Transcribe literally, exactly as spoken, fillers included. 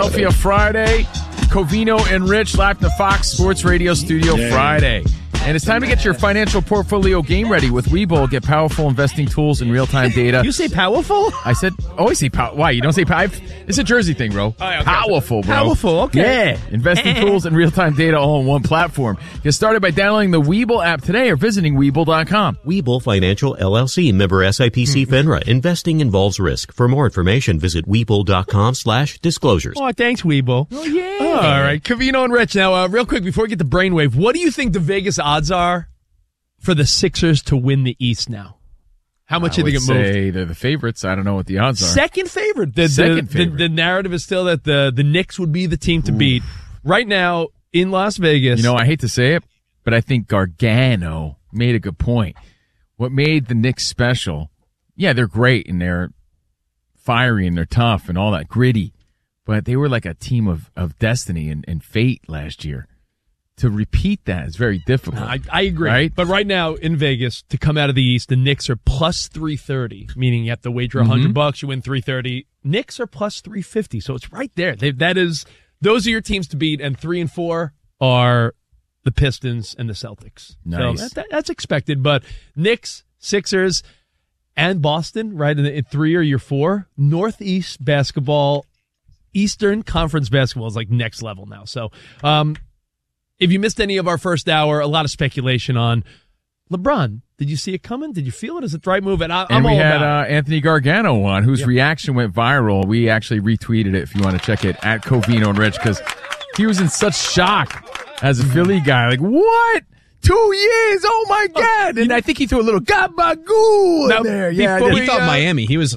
Philadelphia Friday. Covino and Rich live from the Fox Sports Radio studio yeah. Friday. And it's time to get your financial portfolio game ready with Webull. Get powerful investing tools and real-time data. You say powerful? I said, always say powerful. Why? You don't say powerful? It's a Jersey thing, bro. Oh, okay. Powerful, bro. Powerful, okay. Yeah. Investing tools and real-time data all on one platform. Get started by downloading the Webull app today or visiting Webull dot com. Webull Financial, L L C, member S I P C FINRA. Investing involves risk. For more information, visit Webull dot com slash disclosures. Oh, thanks, Webull. Oh, yeah. Oh, all right. Covino and Rich. Now, uh, real quick, before we get to Brainwave, what do you think the Vegas odds are for the Sixers to win the East now? How much I do you think it would moved? say they're the favorites. I don't know what the odds are. Second favorite. The, Second the, favorite. The, the narrative is still that the, the Knicks would be the team to Oof. beat. Right now, in Las Vegas. You know, I hate to say it, but I think Gargano made a good point. What made the Knicks special, yeah, they're great and they're fiery and they're tough and all that, gritty, but they were like a team of, of destiny and, and fate last year. To repeat that is very difficult. I, I agree. Right? But right now in Vegas, to come out of the East, the Knicks are plus three thirty, meaning you have to wager one hundred mm-hmm. bucks, you win three thirty. Knicks are plus three fifty, so it's right there. They, that is, those are your teams to beat, and three and four are the Pistons and the Celtics. Nice. So that, that, that's expected, but Knicks, Sixers, and Boston, right, in, in three or your four. Northeast basketball, Eastern Conference basketball is like next level now. So, um, if you missed any of our first hour, a lot of speculation on LeBron. Did you see it coming? Did you feel it as a right move? And, I, and I'm we all had about uh, Anthony Gargano on, whose yep. reaction went viral. We actually retweeted it if you want to check it at Covino and Rich, because he was in such shock as a Philly guy. Like, what? Two years? Oh, my God. And I think he threw a little gabagoo in there. Yeah, he thought uh, Miami. He was